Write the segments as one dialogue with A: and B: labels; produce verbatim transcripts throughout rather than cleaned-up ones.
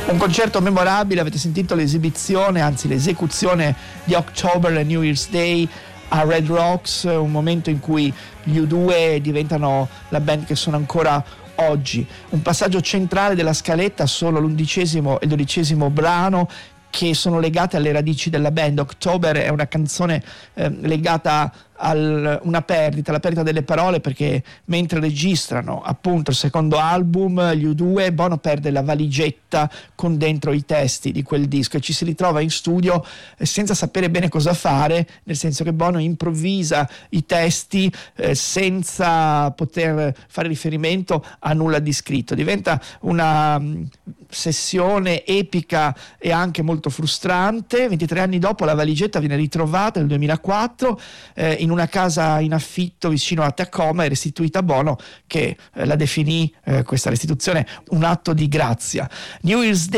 A: Un concerto memorabile, avete sentito l'esibizione, anzi l'esecuzione di October e New Year's Day a Red Rocks, un momento in cui gli U due diventano la band che sono ancora oggi. Un passaggio centrale della scaletta sono l'undicesimo e il dodicesimo brano, che sono legate alle radici della band. October è una canzone eh, legata a una perdita, la perdita delle parole, perché mentre registrano appunto il secondo album, gli U due, Bono perde la valigetta con dentro i testi di quel disco e ci si ritrova in studio eh, senza sapere bene cosa fare, nel senso che Bono improvvisa i testi eh, senza poter fare riferimento a nulla di scritto. Diventa una mh, sessione epica e anche molto frustrante. ventitré anni dopo la valigetta viene ritrovata nel duemilaquattro eh, in una casa in affitto vicino a Tacoma e restituita a Bono, che eh, la definì, eh, questa restituzione, un atto di grazia. New Year's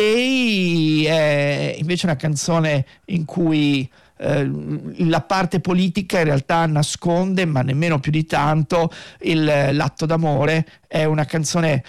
A: Day è invece una canzone in cui eh, la parte politica in realtà nasconde, ma nemmeno più di tanto, il, l'atto d'amore. È una canzone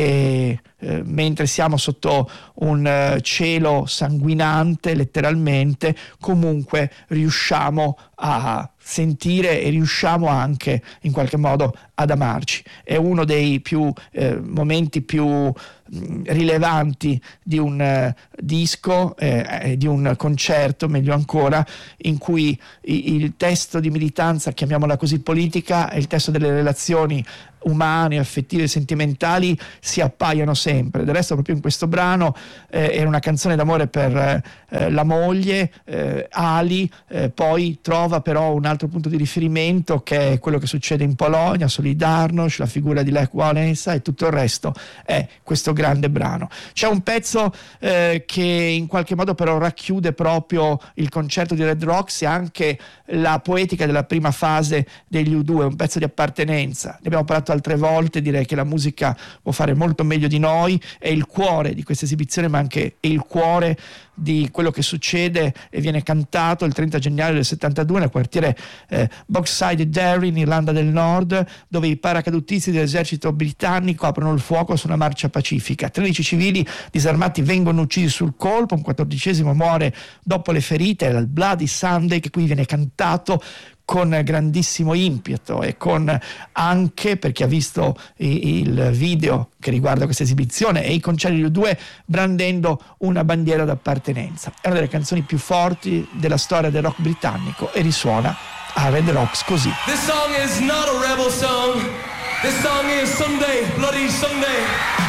A: che eh, mentre siamo sotto un uh, cielo sanguinante letteralmente, comunque riusciamo a sentire e riusciamo anche in qualche modo ad amarci. È uno dei più eh, momenti più mh, rilevanti di un uh, disco, eh, di un concerto meglio ancora, in cui i, il testo di militanza, chiamiamola così, politica, e il testo delle relazioni umane, affettive e sentimentali si appaiano sempre. Del resto proprio in questo brano eh, era una canzone d'amore per eh, la moglie, eh, Ali, eh, poi trova però un altro punto di riferimento, che è quello che succede in Polonia, Solidarność, la figura di Lech Wałęsa, e tutto il resto è questo grande brano. C'è un pezzo eh, che in qualche modo però racchiude proprio il concerto di Red Rocks e anche la poetica della prima fase degli U due, un pezzo di appartenenza. Ne abbiamo parlato altre volte, direi che la musica può fare molto meglio di noi, è il cuore di questa esibizione, ma anche è il cuore di quello che succede e viene cantato il trenta gennaio del settantadue nel quartiere eh, Bogside Derry in Irlanda del Nord, dove i paracadutisti dell'esercito britannico aprono il fuoco su una marcia pacifica. tredici civili disarmati vengono uccisi sul colpo, un quattordicesimo muore dopo le ferite. È il Bloody Sunday che qui viene cantato con grandissimo impeto e con anche, per chi ha visto il video che riguarda questa esibizione e i concerti di U due, brandendo una bandiera d'appartenenza. È una delle canzoni più forti della storia del rock britannico e risuona a Red Rocks così.
B: This song is not a rebel song. This song is Sunday, Bloody Sunday.